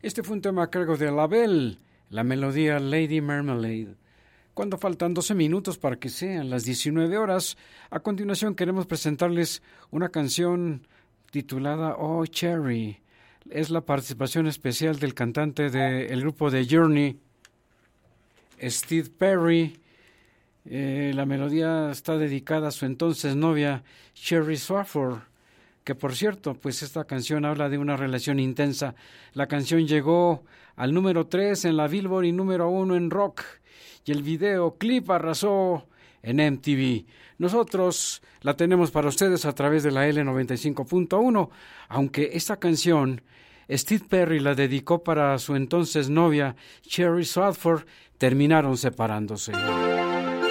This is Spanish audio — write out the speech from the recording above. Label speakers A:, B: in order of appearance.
A: Este fue un tema a cargo de Labelle, la melodía Lady Marmalade. Cuando faltan 12 minutos para que sean las 19 horas, a continuación queremos presentarles una canción titulada Oh Cherry. Es la participación especial del cantante del grupo de Journey, Steve Perry. La melodía está dedicada a su entonces novia, Sherry Swafford, que por cierto, pues esta canción habla de una relación intensa. La canción llegó al número 3 en la Billboard y número 1 en rock, y el videoclip arrasó en MTV. Nosotros la tenemos para ustedes a través de la L95.1, aunque esta canción Steve Perry la dedicó para su entonces novia, Sherry Swafford, terminaron separándose.